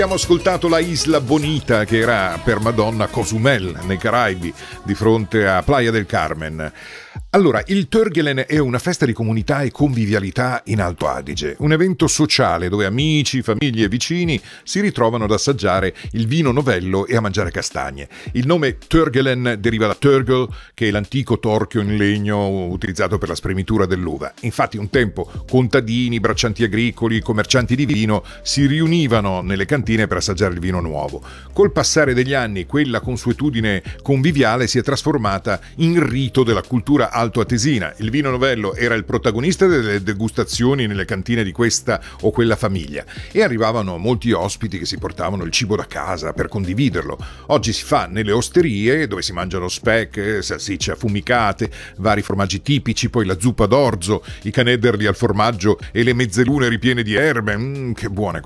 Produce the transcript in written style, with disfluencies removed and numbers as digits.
Abbiamo ascoltato la Isla Bonita, che era per Madonna Cozumel nei Caraibi, di fronte a Playa del Carmen. Allora, il Törgelen è una festa di comunità e convivialità in Alto Adige, un evento sociale dove amici, famiglie e vicini si ritrovano ad assaggiare il vino novello e a mangiare castagne. Il nome Törgelen deriva da Törgel, che è l'antico torchio in legno utilizzato per la spremitura dell'uva. Infatti un tempo contadini, braccianti agricoli, commercianti di vino si riunivano nelle cantine per assaggiare il vino nuovo. Col passare degli anni quella consuetudine conviviale si è trasformata in rito della cultura altoatesina. Il vino novello era il protagonista delle degustazioni nelle cantine di questa o quella famiglia e arrivavano molti ospiti che si portavano il cibo da casa per condividerlo. Oggi si fa nelle osterie dove si mangiano speck, salsicce affumicate, vari formaggi tipici, poi la zuppa d'orzo, i canederli al formaggio e le mezzelune ripiene di erbe. Che buone